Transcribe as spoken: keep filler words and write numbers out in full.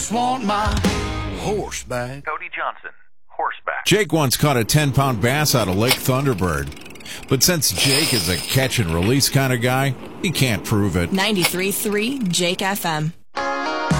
just want my horseback. Cody Johnson, horseback. Jake once caught a ten-pound bass out of Lake Thunderbird. But since Jake is a catch-and-release kind of guy, he can't prove it. ninety-three point three Jake F M.